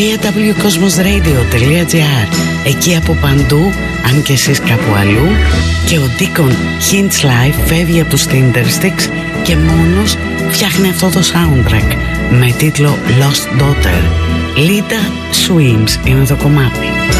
www.cosmosradio.gr. Εκεί από παντού, αν και εσείς κάπου αλλού. Και ο Deacon Hinchlife φεύγει από τους Tindersticks και μόνος φτιάχνει αυτό το soundtrack με τίτλο Lost Daughter. Lita Swims είναι το κομμάτι.